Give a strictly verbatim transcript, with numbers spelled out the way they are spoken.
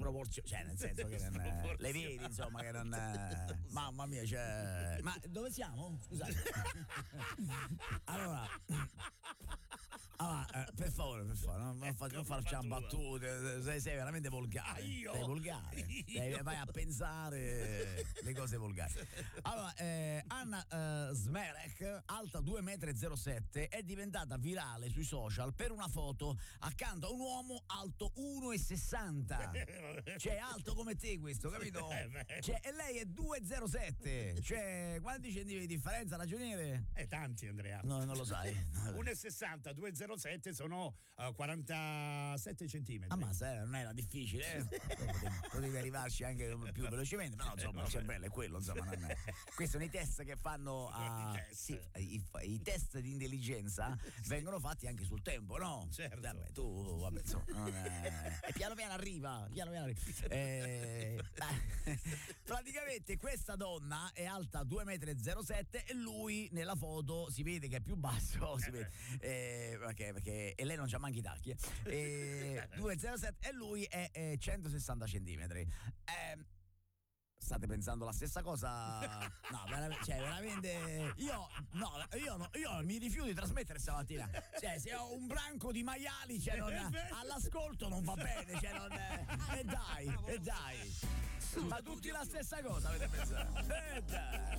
sproporzione, cioè nel senso che non, le vedi insomma che non, mamma mia, cioè, ma dove siamo? Scusate. allora allora eh, per favore per favore non, non, fa, non facciamo battute, sei, sei veramente volgare, io? sei volgare, sei, vai a pensare le cose volgari. Allora eh, Anna eh, Smerek, alta due virgola zero sette metri, è diventata virale sui social per una foto accanto a un uomo alto uno virgola sessanta, cioè alto come te questo, capito? Cioè, e lei è due virgola zero sette, cioè quanti centimetri di differenza, ragioniere? Eh, tanti, Andrea. No, non lo sai. uno virgola sessanta, due virgola zero sette sono uh, quarantasette centimetri. Ah, ma sai, non era difficile, eh? potevi, potevi arrivarci anche più velocemente, ma no, insomma, il cervello è quello, insomma, non è. Questi sono i test che fanno a, I test. sì, i, i test di intelligenza vengono fatti anche sul tempo, no? Certo. Vabbè, tu, vabbè, insomma, non è. E piano piano arriva, piano piano arriva. Eh, praticamente questa donna è alta due virgola zero sette metri e lui nella foto si vede che è più basso, si vede, eh, perché, perché e lei non c'ha manchi i tacchi, eh, due virgola zero sette e lui è, è centosessanta centimetri. Eh, State pensando la stessa cosa? No, veramente, cioè veramente io no, io no, io mi rifiuto di trasmettere stamattina. Cioè, se ho un branco di maiali, cioè non, all'ascolto non va bene, cioè non, e dai, e dai. Ma tutti la stessa cosa avete pensato? E dai.